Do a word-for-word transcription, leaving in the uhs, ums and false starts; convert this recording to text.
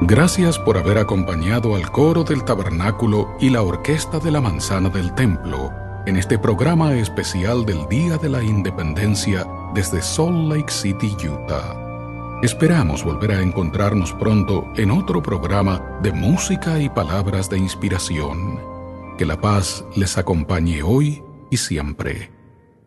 Gracias por haber acompañado al coro del tabernáculo y la orquesta de la manzana del templo en este programa especial del Día de la Independencia desde Salt Lake City, Utah. Esperamos volver a encontrarnos pronto en otro programa de música y palabras de inspiración. Que la paz les acompañe hoy y siempre.